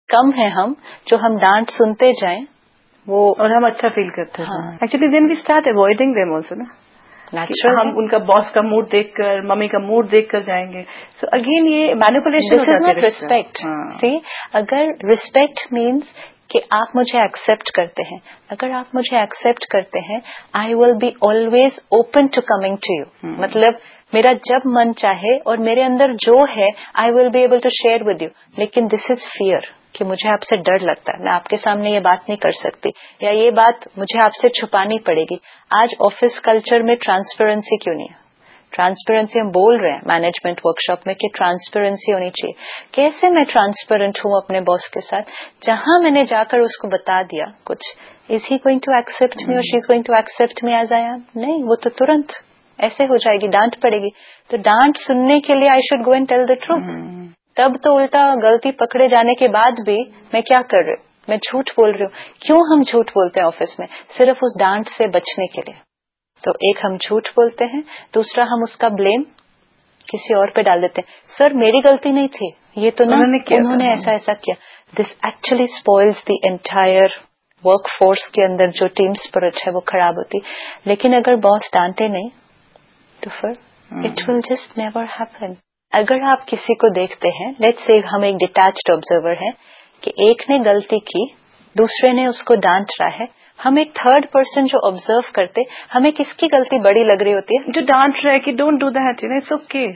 कम हैं हम जो हम डांट सुनते जाएं वो اور ہم اچھا فیل کرتے ہیں. Actually then we start avoiding them also نا. نیچرل ہم ان کا باس کا موڈ دیکھ کر ممی کا موڈ دیکھ کر جائیں گے. سو اگین یہ manipulation. This is not respect. سی اگر ریسپیکٹ مینس کہ آپ مجھے ایکسپٹ کرتے ہیں, اگر آپ مجھے ایکسپٹ کرتے ہیں آئی will be always open to coming to you. مطلب میرا جب من چاہے اور میرے اندر جو ہے آئی will be able to share with you. لیکن دس از فیئر کہ مجھے آپ سے ڈر لگتا ہے, میں آپ کے سامنے یہ بات نہیں کر سکتی, یا یہ بات مجھے آپ سے چھپانی پڑے گی. آج آفس کلچر میں ٹرانسپیرنسی کیوں نہیں ہے؟ ٹرانسپیرنسی ہم بول رہے ہیں مینجمنٹ ورکشاپ میں کہ ٹرانسپیرنسی ہونی چاہیے. کیسے میں ٹرانسپیرنٹ ہوں اپنے باس کے ساتھ؟ جہاں میں نے جا کر اس کو بتا دیا کچھ, از ہی گوئنگ ٹو ایکسپٹ می اور شی is going to accept me as I am? نہیں, وہ تو ترنت ایسے ہو جائے گی, ڈانٹ پڑے گی. تو ڈانٹ سننے کے لیے I should go and tell the truth. تب تو الٹا غلطی پکڑے جانے کے بعد بھی میں کیا کر رہی ہوں, میں جھوٹ بول رہی ہوں. کیوں ہم جھوٹ بولتے ہیں آفس میں؟ صرف اس ڈانٹ سے بچنے کے لیے. تو ایک ہم جھوٹ بولتے ہیں, دوسرا ہم اس کا بلیم کسی اور پہ ڈال دیتے ہیں. سر میری غلطی نہیں تھی, یہ تو نا انہوں نے ایسا ایسا کیا. This actually اسپوائلز the entire work force کے اندر جو ٹیم اسپرٹ ہے وہ خراب ہوتی. لیکن اگر باس ڈانٹے نہیں تو پھر it will just never happen. اگر آپ کسی کو دیکھتے ہیں, لیٹس سے ہم ایک ڈیٹیچڈ آبزرور ہیں کہ ایک نے غلطی کی, دوسرے نے اس کو ڈانٹ رہا ہے, ہم ایک تھرڈ پرسن جو آبزرو کرتے, ہمیں کس کی غلطی بڑی لگ رہی ہوتی ہے؟ جو ڈانٹ رہا ہے کہ don't do that, it's okay.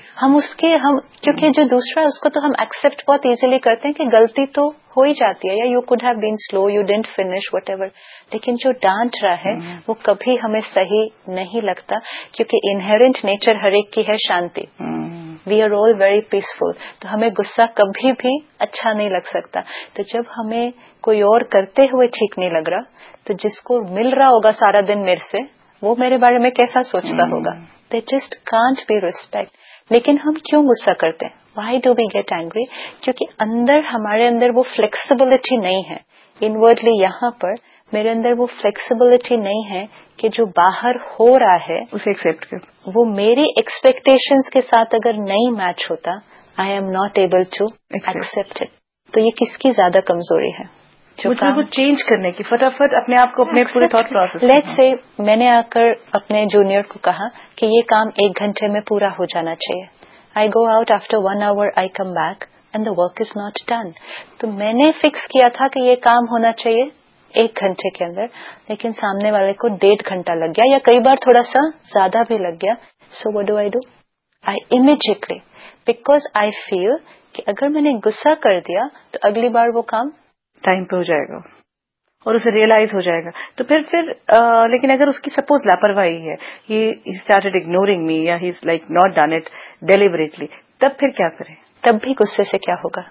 کیونکہ جو دوسرا اس کو تو ہم ایکسپٹ بہت ایزیلی کرتے ہیں کہ غلطی تو ہو ہی جاتی ہے, یا you could have been slow, you didn't finish what ever. لیکن جو ڈانٹ رہا ہے وہ کبھی ہمیں صحیح نہیں لگتا, کیونکہ انہیرنٹ نیچر ہر ایک کی ہے شانتی. We are all very peaceful. تو ہمیں غصہ کبھی بھی اچھا نہیں لگ سکتا. تو جب ہمیں کوئی اور کرتے ہوئے ٹھیک نہیں لگ رہا, تو جس کو مل رہا ہوگا سارا دن میرے سے, وہ میرے بارے میں کیسا سوچتا ہوگا؟ They just can't be respect. لیکن ہم کیوں غصہ کرتے ہیں؟ Why do we get angry? کیونکہ ہمارے اندر وہ فلیکسیبلٹی نہیں ہے. انورڈلی یہاں پر میرے اندر وہ فلیکسیبلٹی نہیں ہے کہ جو باہر ہو رہا ہے اسے ایکسپٹ کر, وہ میری ایکسپیکٹیشنز کے ساتھ اگر نہیں میچ ہوتا, I am not able to accept it. تو یہ کس کی زیادہ کمزوری ہے؟ وہ چینج کرنے کی, فٹافٹ اپنے آپ کو اپنے پورے تھاٹ پروسیس. لیٹس سے میں نے آ کر اپنے جونیئر کو کہا کہ یہ کام 1 گھنٹے میں پورا ہو جانا چاہیے. آئی go out after 1 hour, I come back and the work is not done. تو میں نے فکس کیا تھا کہ یہ کام ہونا چاہیے 1 گھنٹے کے اندر, لیکن سامنے والے کو 1.5 گھنٹہ لگ گیا, یا کئی بار تھوڑا سا زیادہ بھی لگ گیا. So what do I do? I immediately, because I فیل کہ اگر میں نے غصہ کر دیا تو اگلی بار وہ کام ٹائم پہ ہو جائے گا اور اسے ریئلائز ہو جائے گا. تو پھر لیکن اگر اس کی سپوز لاپرواہی ہے, ہی اسٹارٹڈ اگنورنگ می, یا ہی is like not done it deliberately, تب پھر کیا کریں؟ تب بھی غصے سے کیا ہوگا؟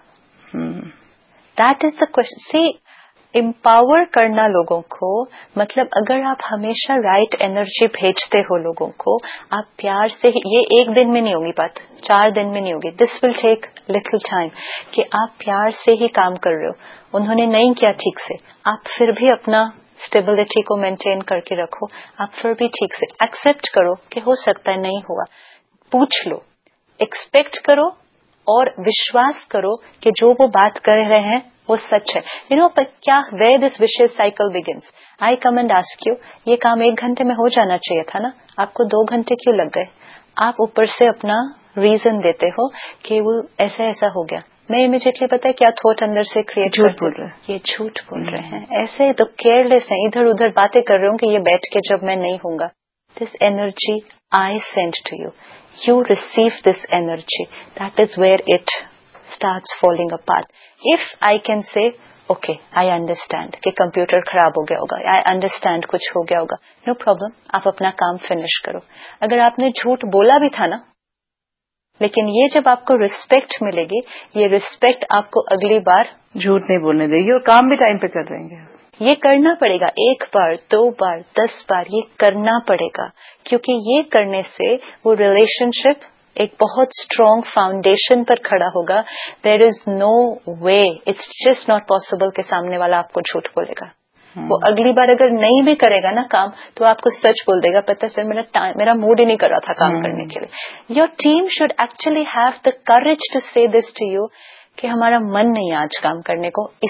That is the question. C empower کرنا لوگوں کو, مطلب اگر آپ ہمیشہ رائٹ انرجی بھیجتے ہو لوگوں کو, آپ پیار سے ہی, یہ 1 دن میں نہیں ہوگی بات, 4 دن میں نہیں ہوگی. دس ول ٹیک لٹل ٹائم. کہ آپ پیار سے ہی کام کر رہے ہو, انہوں نے نہیں کیا ٹھیک سے, آپ پھر بھی اپنا اسٹیبلٹی کو مینٹین کر کے رکھو, آپ پھر بھی ٹھیک سے ایکسپٹ کرو کہ ہو سکتا ہے نہیں ہوا, پوچھ لو, ایکسپیکٹ کرو اور وشواس کرو کہ جو وہ بات کر رہے ہیں وہ سچ ہے. کیا where this wishes cycle begins. I come and ask you, یہ کام 1 گھنٹے میں ہو جانا چاہیے تھا نا, آپ کو 2 گھنٹے کیوں لگ گئے؟ آپ اوپر سے اپنا ریزن دیتے ہو کہ وہ ایسا ایسا ہو گیا. میں امیجیٹلی پتا ہے کیا تھوٹ اندر سے کریٹ کرتے ہیں, یہ جھوٹ بول رہے ہیں, ایسے تو کیئرلیس ہیں, ادھر ادھر باتیں کر رہے ہوں کہ یہ بیٹھ کے جب میں نہیں ہوں گا. This energy I send to you, you receive this energy, that is where it starts falling apart. If I can say, okay, I understand کہ کمپیوٹر خراب ہو گیا ہوگا, I understand کچھ ہو گیا ہوگا, no problem, آپ اپنا کام فنش کرو. اگر آپ نے جھوٹ بولا بھی تھا نا, لیکن یہ جب آپ کو ریسپیکٹ ملے گی, یہ ریسپیکٹ آپ کو اگلی بار جھوٹ نہیں بولنے دے گی اور کام بھی ٹائم پہ کر دیں گے. یہ کرنا پڑے گا 1 بار 2 بار 10 بار, یہ کرنا پڑے گا, کیونکہ یہ کرنے سے وہ ریلیشن شپ ایک بہت اسٹرانگ فاؤنڈیشن پر کھڑا ہوگا. دیر از نو وے, اٹس جسٹ ناٹ پاسبل کہ سامنے والا آپ کو جھوٹ بولے گا. وہ اگلی بار اگر نہیں بھی کرے گا نا کام, تو آپ کو سچ بول دے گا, پتہ سر میرا موڈ ہی نہیں کر رہا تھا کام کرنے کے لیے. Your team should actually have the courage to سے دس ٹو یو کہ ہمارا من نہیں آج کام کرنے کو,